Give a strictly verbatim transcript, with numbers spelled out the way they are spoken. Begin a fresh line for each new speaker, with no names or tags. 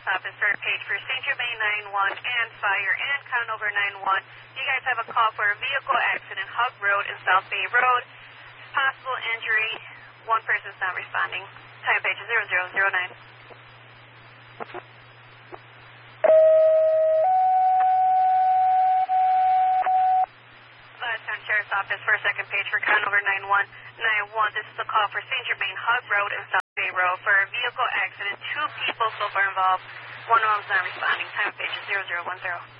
Sheriff's Office, third page for Saint Germain nine one and fire and Conover nine one. You guys have a call for a vehicle accident, Hug Road and South Bay Road. Possible injury. One person's not responding. Time page is zero zero zero nine. Last time Sheriff's Office for a second page for Conover nine one nine one. This is a call for Saint Germain Hug Road and South Bay Road for a vehicle accident. Two people so far involved. One of them's not responding. Time page is zero zero one zero.